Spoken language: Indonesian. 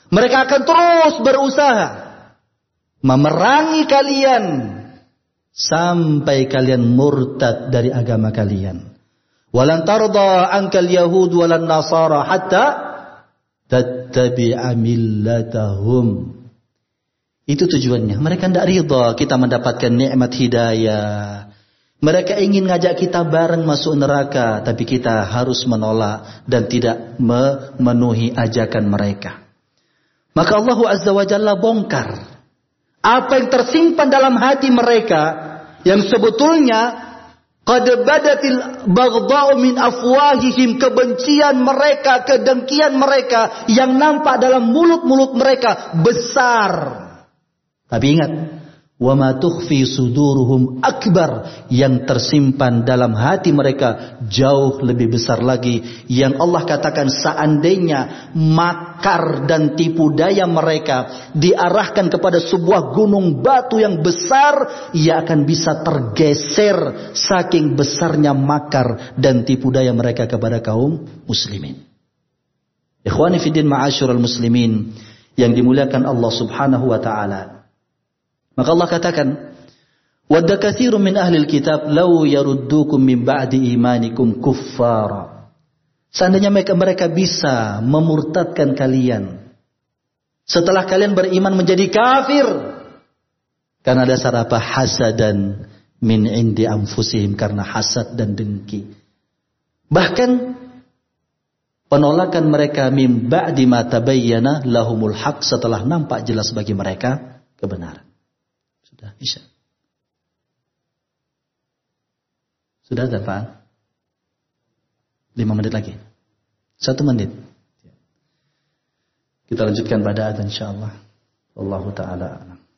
Mereka akan terus berusaha memerangi kalian sampai kalian murtad dari agama kalian. Walan tarda ankal yahud walan nasara hatta tattabi'a millatahum. Itu tujuannya. Mereka tidak ridha kita mendapatkan nikmat hidayah. Mereka ingin ngajak kita bareng masuk neraka, tapi kita harus menolak dan tidak memenuhi ajakan mereka. Maka Allah Azza wa Jalla bongkar apa yang tersimpan dalam hati mereka yang sebetulnya qad badatil baghdha'u min afwahihim, kebencian mereka, kedengkian mereka yang nampak dalam mulut-mulut mereka besar. Tapi ingat, wa ma tukhfi suduruhum akbar, yang tersimpan dalam hati mereka jauh lebih besar lagi. Yang Allah katakan seandainya makar dan tipu daya mereka diarahkan kepada sebuah gunung batu yang besar, ia akan bisa tergeser saking besarnya makar dan tipu daya mereka kepada kaum muslimin. Ikhwani fiddin ma'asyiral muslimin yang dimuliakan Allah Subhanahu wa taala. Maka Allah katakan, wadda katsirun min ahlil kitab law yaruddukum min ba'di imanikum kuffara. Seandainya mereka bisa memurtadkan kalian setelah kalian beriman menjadi kafir, karena dasar apa? Hasadan min indi anfusihim, karena hasad dan dengki. Bahkan penolakan mereka min ba'di ma tabayyana lahumul haq, setelah nampak jelas bagi mereka kebenaran. Sudah Isya. Sudah ada Pak? 5 menit lagi. 1 menit. Kita lanjutkan pada adzan insyaallah. Wallahu taala a'lam.